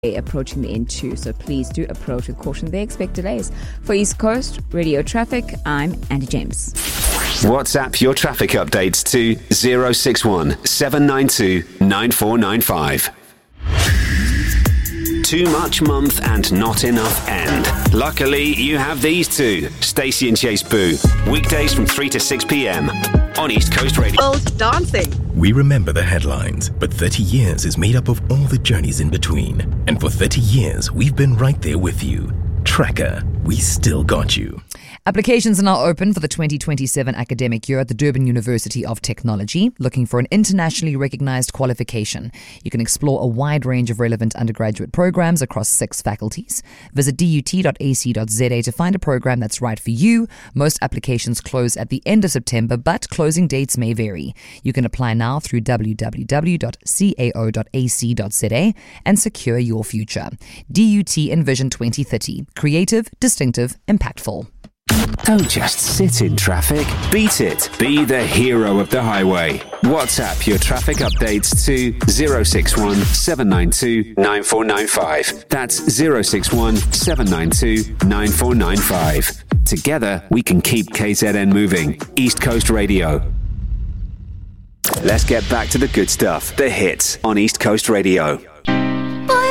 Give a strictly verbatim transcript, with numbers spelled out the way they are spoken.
approaching the end too, so please do approach with caution. They expect delays. For East Coast Radio Traffic, I'm Andy James. WhatsApp your traffic updates to zero six one seven nine two nine four nine five. Too much month and not enough end. Luckily, you have these two. Stacey and Chase Boo. Weekdays from three to six p.m. on East Coast Radio. Both dancing. We remember the headlines, but thirty years is made up of all the journeys in between. And for thirty years, we've been right there with you. Tracker, we still got you. Applications are now open for the twenty twenty-seven academic year at the Durban University of Technology, looking for an internationally recognized qualification. You can explore a wide range of relevant undergraduate programs across six faculties. Visit d u t dot a c dot z a to find a program that's right for you. Most applications close at the end of September, but closing dates may vary. You can apply now through w w w dot cao dot a c dot z a and secure your future. D U T Envision twenty thirty. Creative, distinctive, impactful. Don't just sit in traffic. Beat it. Be the hero of the highway. WhatsApp your traffic updates to zero six one seven nine two nine four nine five. That's zero six one seven nine two nine four nine five. Together, we can keep K Z N moving. East Coast Radio. Let's get back to the good stuff. The hits on East Coast Radio.